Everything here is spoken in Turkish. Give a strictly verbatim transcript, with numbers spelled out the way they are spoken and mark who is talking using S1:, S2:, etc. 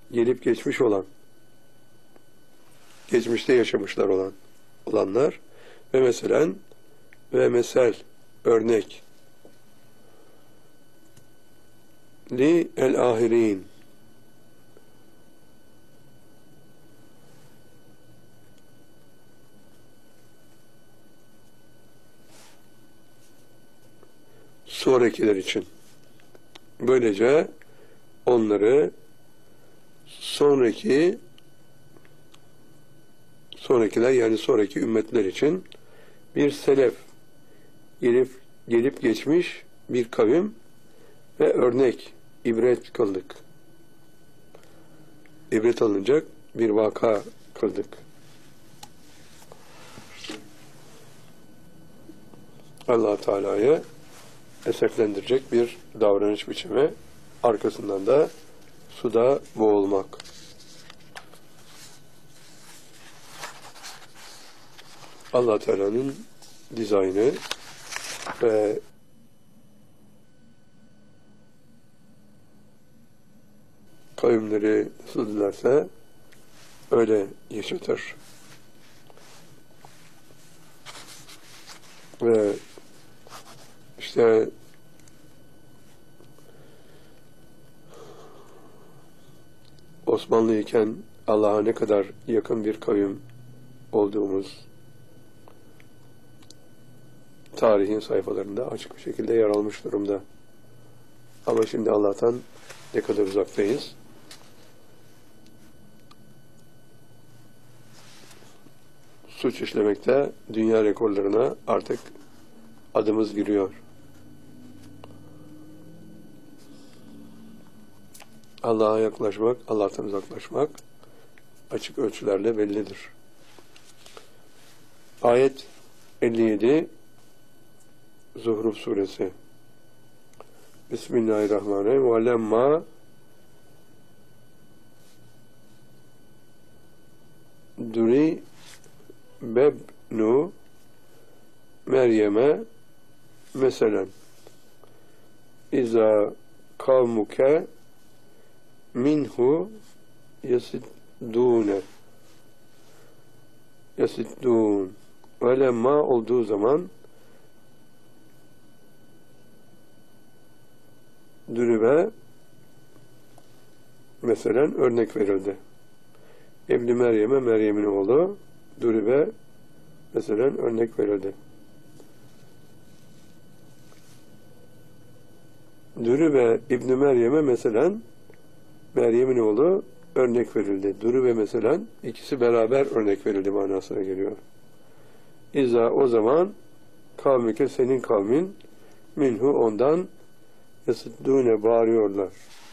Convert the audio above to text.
S1: gelip geçmiş olan, geçmişte yaşamışlar olan olanlar ve meselen ve mesel örnek li el ahirin, sonrakiler için. Böylece onları sonraki sonrakiler yani sonraki ümmetler için bir selef, gelip gelip geçmiş bir kavim ve örnek, ibret kıldık. İbret alınacak bir vaka kıldık. Allah Teala'ya eseflendirecek bir davranış biçimi, arkasından da suda boğulmak. Allah Teala'nın dizaynı ve kavimleri nasıl dilerse öyle yaşatır. Ve işte Osmanlıyken Allah'a ne kadar yakın bir kavim olduğumuz tarihin sayfalarında açık bir şekilde yer almış durumda. Ama şimdi Allah'tan ne kadar uzaktayız. Suç işlemekte dünya rekorlarına artık adımız giriyor. Allah'a yaklaşmak, Allah'tan uzaklaşmak açık ölçülerle bellidir. Ayet elli yedi Zuhruf suresi. Bismillahirrahmanirrahim. Ve lemma duri bebnu Meryem'e meselen İza kavmuke minhu yasiddûne yasiddûn ve lemma olduğu zaman dürübe mesela örnek verildi. İbn-i Meryem'e Meryem'in oğlu dürübe mesela örnek verildi. Dürübe İbn-i Meryem'e mesela Meryem'in oğlu örnek verildi. Dürübe mesela ikisi beraber örnek verildi manasına geliyor. İza o zaman kavmike senin kavmin minhu ondan yasıddûne bağırıyorlar.